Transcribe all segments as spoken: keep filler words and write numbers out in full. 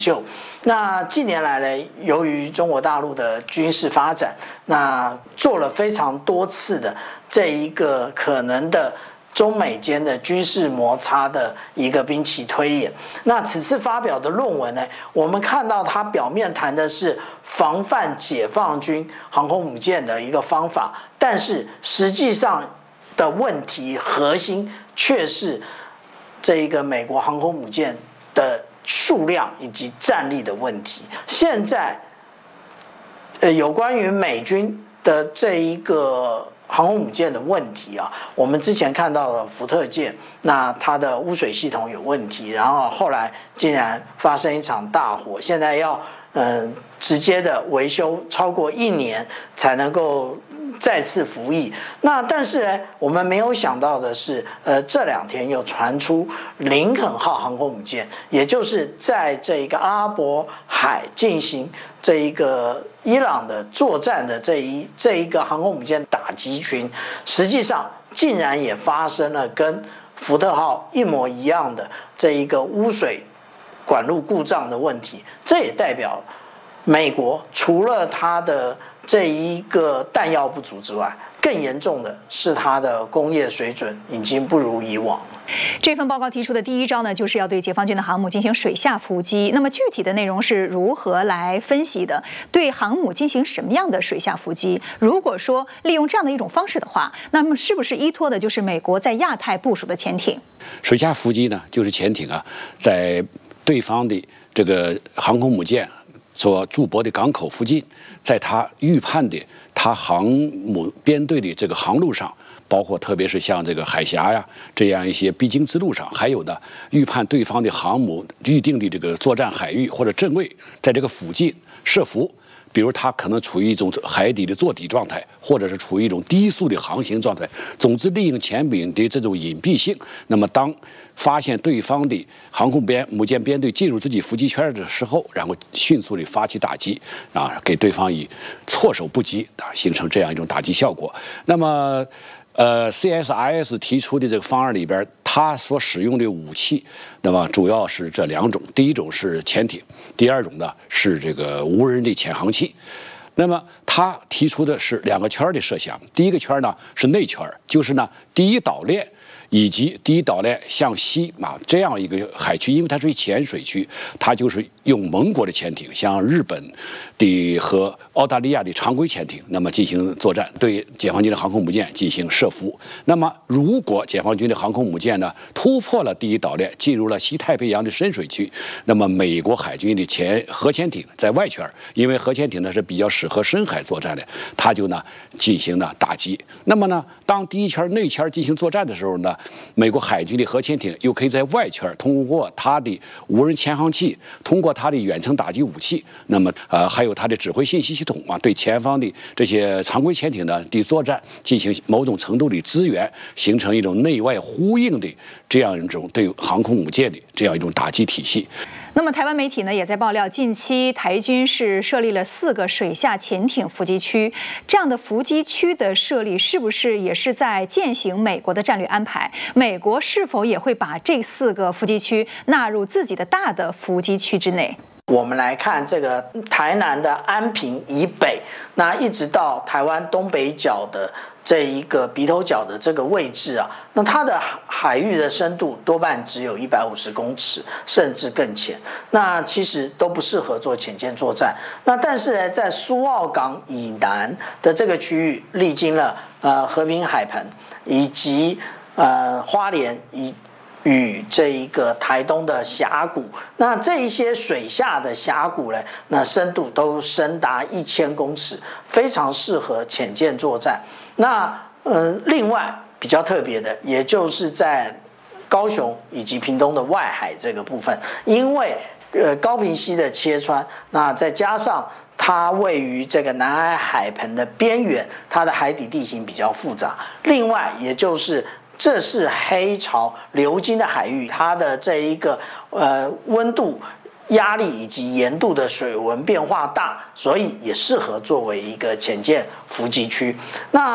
就那近年来呢，由于中国大陆的军事发展，那做了非常多次的这一个可能的中美间的军事摩擦的一个兵棋推演。那此次发表的论文呢，我们看到它表面谈的是防范解放军航空母舰的一个方法，但是实际上的问题核心却是这一个美国航空母舰的数量以及战力的问题。现在，呃，有关于美军的这一个航空母舰的问题啊，我们之前看到了福特舰，那它的污水系统有问题，然后后来竟然发生一场大火，现在要嗯、呃、直接的维修超过一年才能够再次服役。那但是呢，我们没有想到的是，呃，这两天又传出林肯号航空母舰，也就是在这一个阿拉伯海进行这一个伊朗的作战的这一这一个航空母舰打击群，实际上竟然也发生了跟福特号一模一样的这一个污水管路故障的问题。这也代表美国除了它的这一个弹药不足之外，更严重的是它的工业水准已经不如以往了。 这份报告提出的第一招呢，就是要对解放军的航母进行水下伏击。那么具体的内容是如何来分析的？对航母进行什么样的水下伏击？如果说利用这样的一种方式的话，那么是不是依托的就是美国在亚太部署的潜艇？ 水下伏击呢，就是潜艇啊，在对方的这个航空母舰所驻泊的港口附近，在他预判的他航母编队的这个航路上，包括特别是像这个海峡呀这样一些必经之路上，还有呢预判对方的航母预定的这个作战海域或者阵位，在这个附近设伏。比如它可能处于一种海底的坐底状态，或者是处于一种低速的航行状态。总之，利用潜艇的这种隐蔽性，那么当发现对方的航空编母舰编队进入自己伏击圈的时候，然后迅速的发起打击，啊，给对方以措手不及啊，形成这样一种打击效果。那么，呃 ，C S I S 提出的这个方案里边，它所使用的武器，那么主要是这两种，第一种是潜艇，第二种呢是这个无人的潜航器。那么他提出的是两个圈的设想，第一个圈呢是内圈，就是呢第一岛链以及第一岛链向西啊这样一个海区，因为它属于浅水区，它就是用盟国的潜艇，像日本的和澳大利亚的常规潜艇，那么进行作战，对解放军的航空母舰进行设伏。那么如果解放军的航空母舰呢突破了第一岛链，进入了西太平洋的深水区，那么美国海军的潜核潜艇在外圈，因为核潜艇呢是比较适合深海作战的，它就呢进行呢打击。那么呢，当第一圈内圈进行作战的时候呢，美国海军的核潜艇又可以在外圈通过它的无人潜航器，通过它的远程打击武器，那么呃还有它的指挥信息系统啊，对前方的这些常规潜艇呢的作战进行某种程度的支援，形成一种内外呼应的这样一种对航空母舰的这样一种打击体系。 那么台湾媒体呢也在爆料，近期台军是设立了四个水下潜艇伏击区，这样的伏击区的设立是不是也是在践行美国的战略安排？美国是否也会把这四个伏击区纳入自己的大的伏击区之内？ 我们来看这个台南的安平以北，那一直到台湾东北角的这一个鼻头角的这个位置啊，那它的海域的深度多半只有一百五十公尺，甚至更浅。那其实都不适合做潜舰作战。那但是呢，在苏澳港以南的这个区域，历经了呃和平海盆以及呃花莲以。与这一个台东的峡谷，那这一些水下的峡谷呢，那深度都深达一千公尺，非常适合潜舰作战。那呃，另外比较特别的，也就是在高雄以及屏东的外海这个部分，因为呃高屏溪的切穿，那再加上它位于这个南海海盆的边缘，它的海底地形比较复杂。另外，也就是这是黑潮流经的海域，它的这一个呃温度、压力以及盐度的水温变化大，所以也适合作为一个潜舰伏击区。那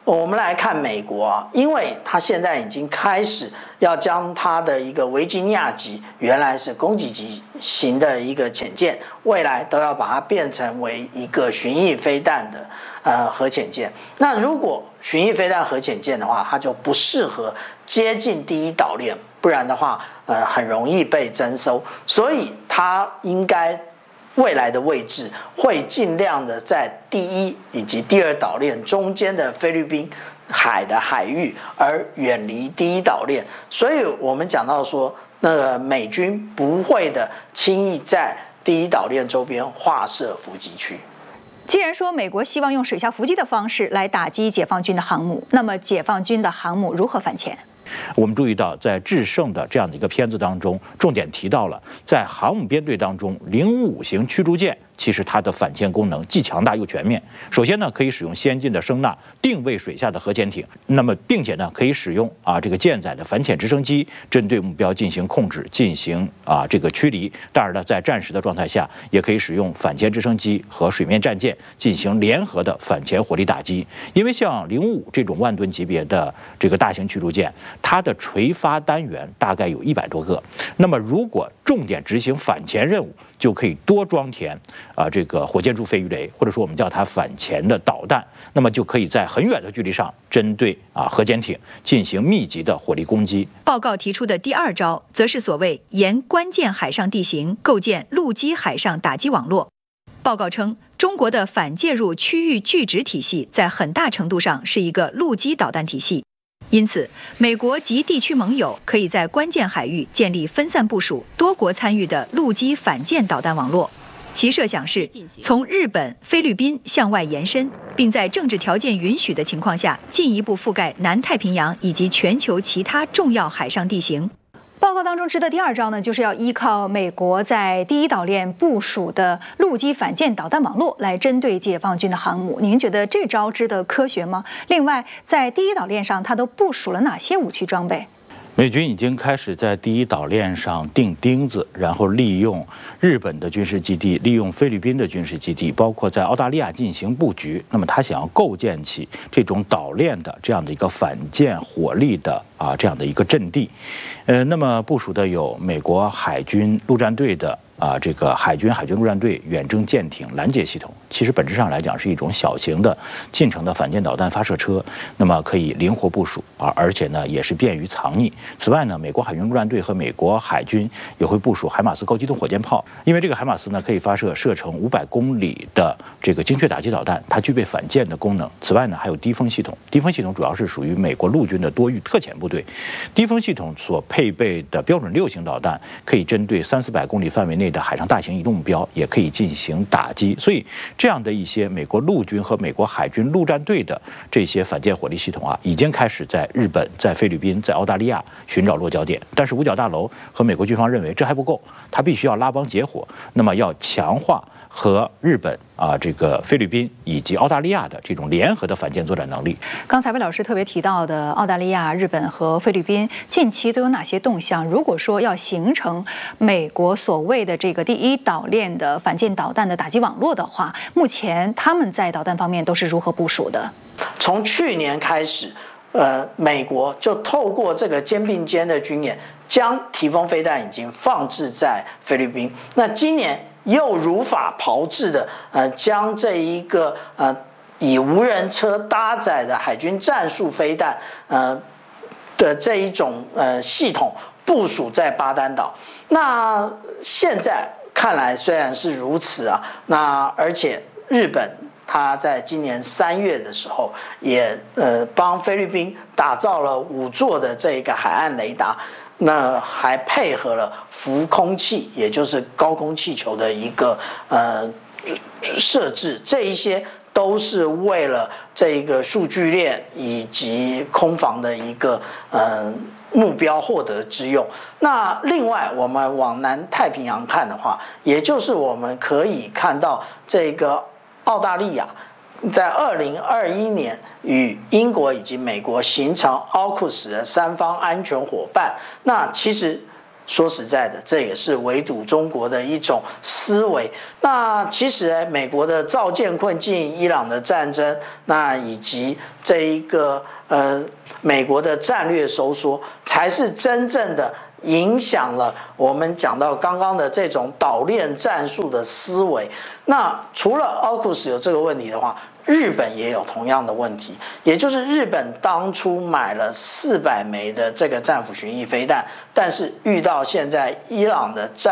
我们来看美国啊，因为它现在已经开始要将它的一个维吉尼亚级原来是攻击级型的一个潜舰，未来都要把它变成为一个巡弋飞弹的呃核潜舰。那如果巡弋飞弹核潜舰的话，它就不适合接近第一岛链，不然的话，呃，很容易被征收。所以它应该未来的位置会尽量的在第一以及第二岛链中间的菲律宾海的海域，而远离第一岛链。所以我们讲到说，那个美军不会的轻易在第一岛链周边划设伏击区。 既然说美国希望用水下伏击的方式来打击解放军的航母，那么解放军的航母如何反潜？ 我们注意到，在制胜的这样的一个片子当中，重点提到了在航母编队当中，零五五型驱逐舰其实它的反潜功能既强大又全面。首先呢，可以使用先进的声纳定位水下的核潜艇，那么并且呢，可以使用啊这个舰载的反潜直升机针对目标进行控制、进行啊这个驱离。当然呢，在战时的状态下，也可以使用反潜直升机和水面战舰进行联合的反潜火力打击。因为像零五这种万吨级别的这个大型驱逐舰，它的垂发单元大概有一百多个，那么如果重点执行反潜任务，就可以多装填啊这个火箭柱飞鱼雷，或者说我们叫它反潜的导弹，那么就可以在很远的距离上针对啊核潜艇进行密集的火力攻击。 报告提出的第二招，则是所谓沿关键海上地形构建陆基海上打击网络。报告称，中国的反介入区域拒止体系在很大程度上是一个陆基导弹体系。因此，美国及地区盟友可以在关键海域建立分散部署、多国参与的陆基反舰导弹网络。其设想是从日本、菲律宾向外延伸，并在政治条件允许的情况下，进一步覆盖南太平洋以及全球其他重要海上地形。报告当中指的第二招呢，就是要依靠美国在第一岛链部署的陆基反舰导弹网络来针对解放军的航母。您觉得这招知的科学吗？另外，在第一岛链上，它都部署了哪些武器装备？ 美军已经开始在第一岛链上钉钉子，然后利用日本的军事基地，利用菲律宾的军事基地，包括在澳大利亚进行布局。那么他想要构建起这种岛链的这样的一个反舰火力的啊这样的一个阵地。呃，那么部署的有美国海军陆战队的啊这个海军海军陆战队远征舰艇拦截系统，其实本质上来讲是一种小型的近程的反舰导弹发射车，那么可以灵活部署啊，而且呢也是便于藏匿。此外呢，美国海军陆战队和美国海军也会部署海马斯高机动火箭炮，因为这个海马斯呢可以发射射程五百公里的这个精确打击导弹，它具备反舰的功能。此外呢，还有低风系统，低风系统主要是属于美国陆军的多域特遣部队。低风系统所配备的标准六型导弹，可以针对三四百公里范围内的海上大型移动目标，也可以进行打击。所以，这样的一些美国陆军和美国海军陆战队的这些反舰火力系统啊，已经开始在日本、在菲律宾、在澳大利亚寻找落脚点。但是五角大楼和美国军方认为这还不够，它必须要拉帮结伙，那么要强化和日本啊、这个菲律宾以及澳大利亚的这种联合的反舰作战能力。 刚才魏老师特别提到的澳大利亚、日本和菲律宾近期都有哪些动向？如果说要形成美国所谓的这个第一岛链的反舰导弹的打击网络的话，目前他们在导弹方面都是如何部署的？ 从去年开始，呃，美国就透过这个肩并肩的军演，将提风飞弹已经放置在菲律宾。那今年又如法炮制的，呃，将这一个呃以无人车搭载的海军战术飞弹，呃的这一种呃系统部署在巴丹岛。那现在看来虽然是如此啊，那而且日本他在今年三月的时候也呃帮菲律宾打造了五座的这个海岸雷达。那还配合了浮空气，也就是高空气球的一个呃设置，这一些都是为了这一个数据链以及空防的一个呃目标获得之用。那另外，我们往南太平洋看的话，也就是我们可以看到这个澳大利亚在二零二一年与英国以及美国形成 A U K U S 的三方安全伙伴。那其实说实在的，这也是围堵中国的一种思维。那其实美国的造舰困境、伊朗的战争，那以及这一个呃美国的战略收缩，才是真正的影响了我们讲到刚刚的这种岛链战术的思维。那除了奥库斯有这个问题的话，日本也有同样的问题，也就是日本当初买了四百枚的这个战斧巡弋飞弹，但是遇到现在伊朗的战